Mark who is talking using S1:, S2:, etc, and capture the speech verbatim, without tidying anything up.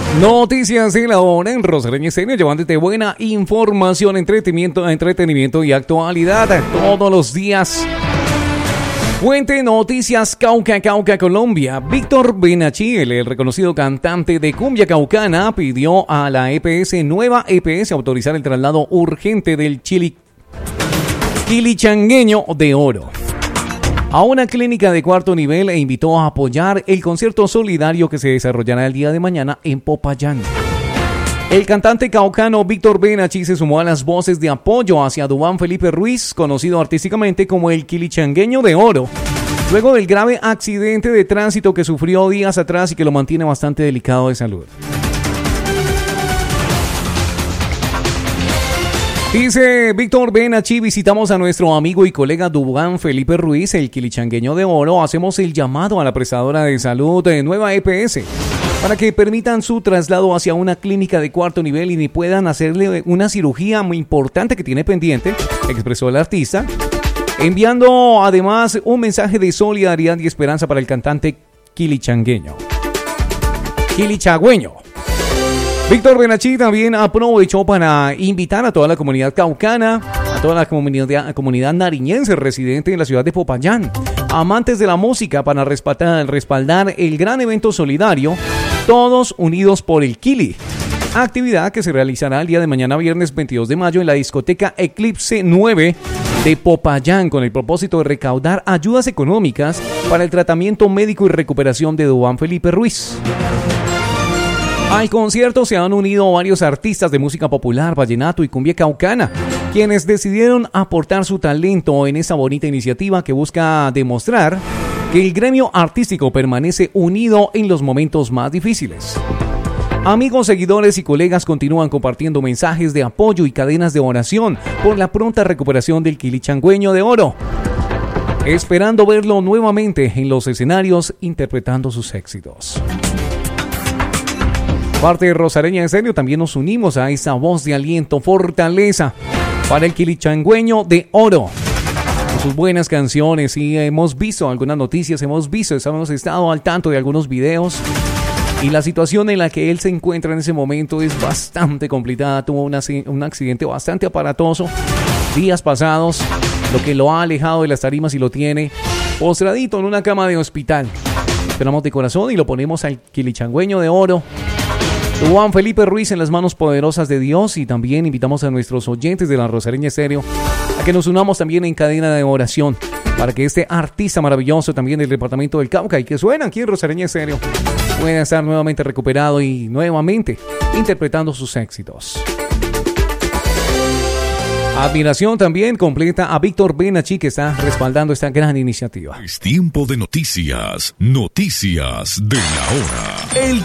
S1: Noticias de la hora en Rosareña Estéreo, llevándote buena información, entretenimiento, entretenimiento y actualidad todos los días. Fuente Noticias Cauca, Cauca, Colombia. Víctor Benachil, el reconocido cantante de cumbia caucana, pidió a la E P S, nueva E P S, autorizar el traslado urgente del chili, quilichangueño de oro a una clínica de cuarto nivel e invitó a apoyar el concierto solidario que se desarrollará el día de mañana en Popayán. El cantante caucano Víctor Benachil se sumó a las voces de apoyo hacia Duván Felipe Ruiz, conocido artísticamente como el quilichangueño de oro, luego del grave accidente de tránsito que sufrió días atrás y que lo mantiene bastante delicado de salud. Dice Víctor Benachil, visitamos a nuestro amigo y colega Duván Felipe Ruiz, el quilichangueño de oro. Hacemos el llamado a la prestadora de salud de nueva E P S para que permitan su traslado hacia una clínica de cuarto nivel y puedan hacerle una cirugía muy importante que tiene pendiente, expresó el artista, enviando además un mensaje de solidaridad y esperanza para el cantante quilichangueño. Quilichagüeño. Víctor Benachil también aprovechó para invitar a toda la comunidad caucana, a toda la comunidad, comunidad nariñense residente en la ciudad de Popayán, amantes de la música, para respaldar, respaldar el gran evento solidario Todos Unidos por el Quili, actividad que se realizará el día de mañana viernes veintidós de mayo en la discoteca Eclipse nueve de Popayán, con el propósito de recaudar ayudas económicas para el tratamiento médico y recuperación de Duván Felipe Ruiz. Al concierto se han unido varios artistas de música popular, vallenato y cumbia caucana, quienes decidieron aportar su talento en esa bonita iniciativa que busca demostrar que el gremio artístico permanece unido en los momentos más difíciles. Amigos, seguidores y colegas continúan compartiendo mensajes de apoyo y cadenas de oración por la pronta recuperación del quilichangueño de oro, esperando verlo nuevamente en los escenarios interpretando sus éxitos. Parte de Rosareña Estéreo, también nos unimos a esa voz de aliento, fortaleza para el quilichangueño de oro. Con sus buenas canciones, y hemos visto algunas noticias, hemos visto, hemos estado al tanto de algunos videos, y la situación en la que él se encuentra en ese momento es bastante complicada. Tuvo una, un accidente bastante aparatoso días pasados, lo que lo ha alejado de las tarimas y lo tiene postradito en una cama de hospital. Esperamos de corazón y lo ponemos al quilichangueño de oro, Duván Felipe Ruiz, en las manos poderosas de Dios. Y también invitamos a nuestros oyentes de la Rosareña Estéreo a que nos unamos también en cadena de oración para que este artista maravilloso también del departamento del Cauca y que suena aquí en Rosareña Estéreo pueda estar nuevamente recuperado y nuevamente interpretando sus éxitos. Admiración también completa a Víctor Benachil, que está respaldando esta gran iniciativa.
S2: Es tiempo de noticias, noticias de la hora. El